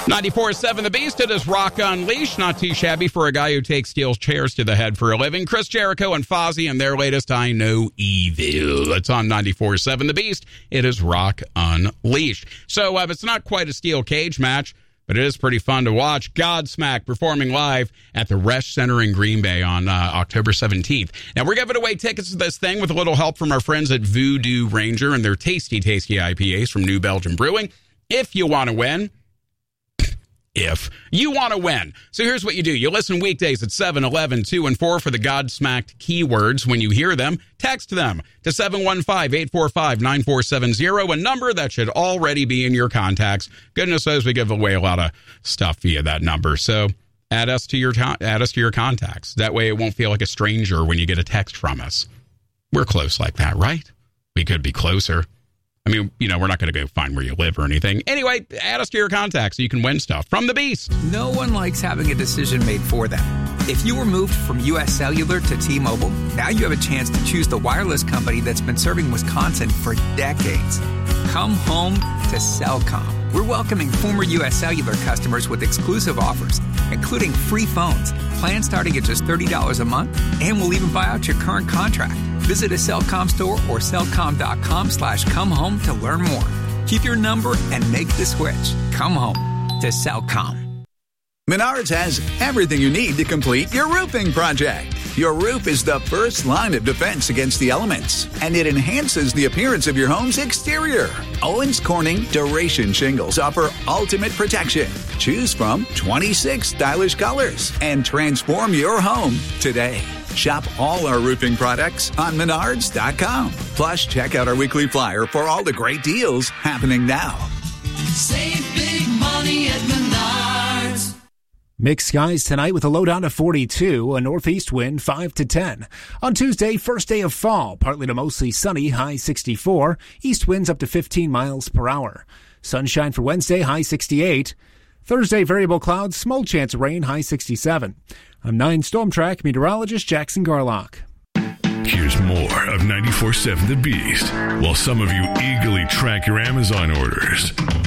94.7 The Beast, it is Rock Unleashed. Not too shabby for a guy who takes steel chairs to the head for a living. Chris Jericho and Fozzy and their latest I Know Evil. It's on 94.7 The Beast. It is Rock Unleashed. So it's not quite a steel cage match, but it is pretty fun to watch. Godsmack performing live at the Resch Center in Green Bay on October 17th. Now, we're giving away tickets to this thing with a little help from our friends at Voodoo Ranger and their tasty, tasty IPAs from New Belgium Brewing. If you want to win... So here's what you do. You listen weekdays at 7, 11, 2, and 4 for the Godsmacked keywords. When you hear them, text them to 715-845-9470, a number that should already be in your contacts. Goodness knows we give away a lot of stuff via that number. So add us to your contacts. That way it won't feel like a stranger when you get a text from us. We're close like that, right? We could be closer. I mean, we're not going to go find where you live or anything. Anyway, add us to your contacts so you can win stuff from the Beast. No one likes having a decision made for them. If you were moved from U.S. Cellular to T-Mobile, now you have a chance to choose the wireless company that's been serving Wisconsin for decades. Come home to Cellcom. We're welcoming former U.S. Cellular customers with exclusive offers, including free phones, plans starting at just $30 a month, and we'll even buy out your current contract. Visit a Cellcom store or cellcom.com/comehome to learn more. Keep your number and make the switch. Come home to Cellcom. Menards has everything you need to complete your roofing project. Your roof is the first line of defense against the elements, and it enhances the appearance of your home's exterior. Owens Corning Duration Shingles offer ultimate protection. Choose from 26 stylish colors and transform your home today. Shop all our roofing products on Menards.com. Plus, check out our weekly flyer for all the great deals happening now. Save big money at Menards. Mixed skies tonight with a low down to 42, a northeast wind 5 to 10. On Tuesday, first day of fall, partly to mostly sunny, high 64. East winds up to 15 miles per hour. Sunshine for Wednesday, high 68. Thursday, variable clouds, small chance of rain, high 67. I'm 9 Storm Track meteorologist Jackson Garlock. Here's more of 94.7 The Beast, while some of you eagerly track your Amazon orders.